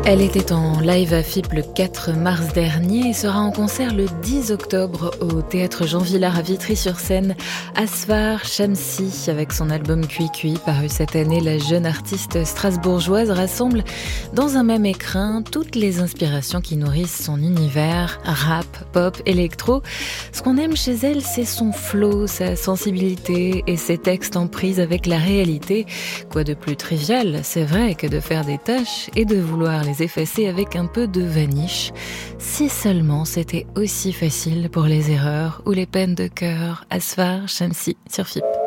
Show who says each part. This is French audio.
Speaker 1: Elle était en live à FIP le 4 mars dernier et sera en concert le 10 octobre au Théâtre Jean Vilar à Vitry-sur-Seine. Asfar Shamsi, avec son album Cui Cui, paru cette année, la jeune artiste strasbourgeoise rassemble dans un même écrin toutes les inspirations qui nourrissent son univers, rap, pop, électro. Ce qu'on aime chez elle, c'est son flow, sa sensibilité et ses textes en prise avec la réalité. Quoi de plus trivial, c'est vrai, que de faire des tâches et de vouloir les effacer avec un peu de vaniche. Si seulement c'était aussi facile pour les erreurs ou les peines de cœur. Asfar Shamsi sur FIP.